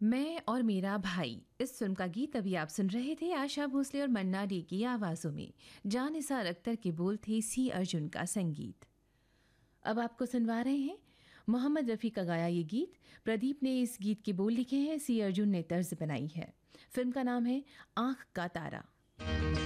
मैं और मेरा भाई, इस फिल्म का गीत अभी आप सुन रहे थे आशा भोसले और मन्ना डे की आवाज़ों में। जान निसार अख्तर के बोल थे, सी अर्जुन का संगीत। अब आपको सुनवा रहे हैं मोहम्मद रफ़ी का गाया ये गीत। प्रदीप ने इस गीत के बोल लिखे हैं, सी अर्जुन ने तर्ज बनाई है। फिल्म का नाम है आँख का तारा।